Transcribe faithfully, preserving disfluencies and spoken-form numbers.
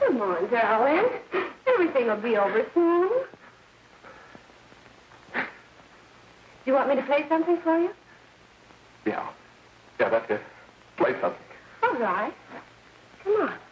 Come on, darling. Everything will be over soon. Do you want me to play something for you? Yeah. Yeah, that's it. Play something. All right. Come on.